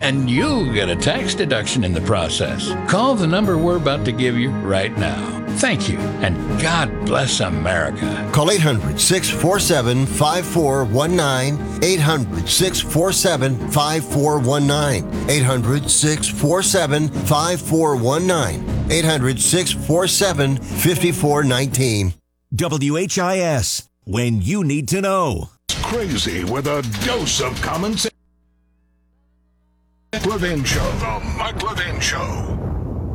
And you'll get a tax deduction in the process. Call the number we're about to give you right now. Thank you, and God bless America. Call 800-647-5419. 800-647-5419. 800-647-5419. 800-647-5419. WHIS, when you need to know. Crazy with a dose of common sense. The Mike Levin Show.